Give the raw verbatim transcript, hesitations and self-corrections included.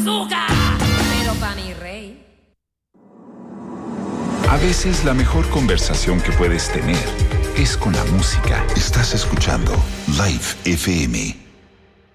azúcar. Pero pa' mi rey. A veces la mejor conversación que puedes tener es con la música. Estás escuchando Live F M.